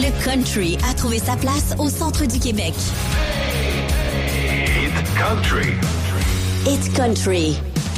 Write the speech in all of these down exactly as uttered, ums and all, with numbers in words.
Le country a trouvé sa place au centre du Québec. It's country. It's country.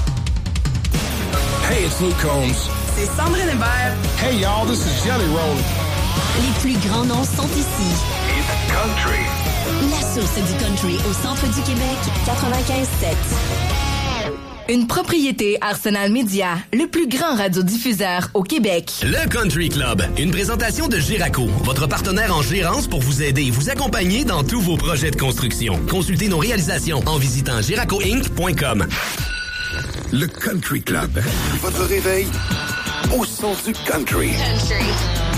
Hey, it's Luke Combs. C'est Sandrine Hébert. Hey, y'all, this is Jelly Roll. Les plus grands noms sont ici. It's country. La source du country au centre du Québec, quatre-vingt-quinze sept. Une propriété Arsenal Media, le plus grand radiodiffuseur au Québec. Le Country Club, une présentation de Giraco, votre partenaire en gérance pour vous aider et vous accompagner dans tous vos projets de construction. Consultez nos réalisations en visitant giraco inc point com. Le Country Club. Votre réveil au son du country. Country.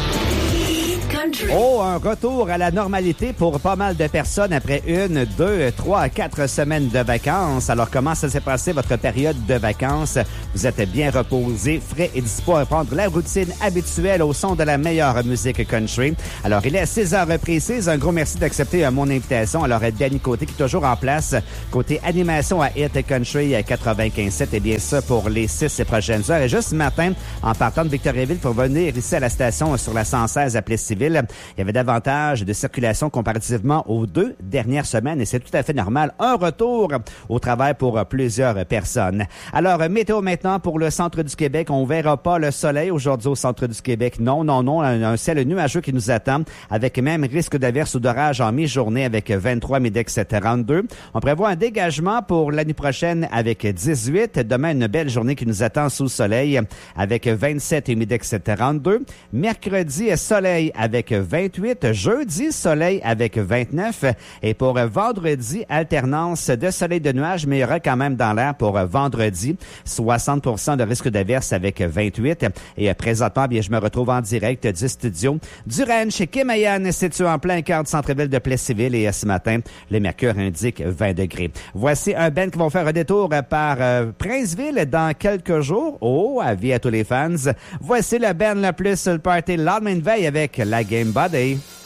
Oh, un retour à la normalité pour pas mal de personnes après une, deux, trois, quatre semaines de vacances. Alors, comment ça s'est passé votre période de vacances? Vous êtes bien reposé, frais et dispo à prendre la routine habituelle au son de la meilleure musique country. Alors, il est à six heures précises. Un gros merci d'accepter mon invitation. Alors, Danny Côté qui est toujours en place. Côté animation à Hit Country quatre-vingt-quinze sept. Et bien ça pour les six prochaines heures. Et juste ce matin, en partant de Victoriaville pour venir ici à la station sur la cent seize à Plessisville, il y avait davantage de circulation comparativement aux deux dernières semaines et c'est tout à fait normal. Un retour au travail pour plusieurs personnes. Alors, météo maintenant pour le centre du Québec. On verra pas le soleil aujourd'hui au centre du Québec. Non, non, non. Un, un ciel nuageux qui nous attend avec même risque d'averse ou d'orage en mi-journée avec vingt-trois, Midex trente-deux. On prévoit un dégagement pour l'année prochaine avec dix-huit. Demain, une belle journée qui nous attend sous le soleil avec vingt-sept et Midex trente-deux. Mercredi, soleil avec vingt-huit. Jeudi, soleil avec vingt-neuf. Et pour vendredi, alternance de soleil de nuages, mais il y aura quand même dans l'air pour vendredi soixante pour cent de risque d'averse avec vingt-huit. Et présentement, bien, je me retrouve en direct du studio du ranch Kémayan, situé en plein cœur du centre-ville de Plessisville. Et ce matin, le mercure indique vingt degrés. Voici un band qui va faire un détour par euh, Princeville dans quelques jours. Oh, avis à tous les fans. Voici le band le plus sur le party Lendemain de veille avec la Game Body.